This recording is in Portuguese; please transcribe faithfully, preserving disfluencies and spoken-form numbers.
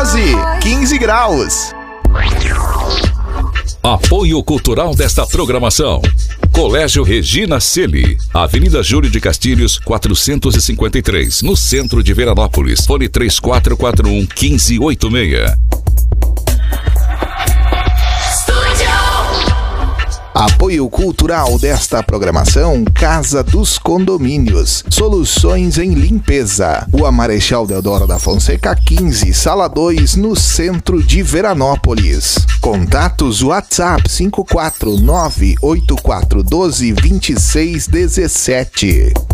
doze, quinze graus. Apoio cultural desta programação: Colégio Regina Celi, Avenida Júlio de Castilhos, quatrocentos e cinquenta e três, no centro de Veranópolis. Fone três quatro quatro um, um cinco oito seis. Apoio cultural desta programação: Casa dos Condomínios, soluções em limpeza. Rua Marechal Deodoro da Fonseca quinze, sala dois, no centro de Veranópolis. Contatos WhatsApp cinco quatro nove oito quatro um dois, dois seis um sete.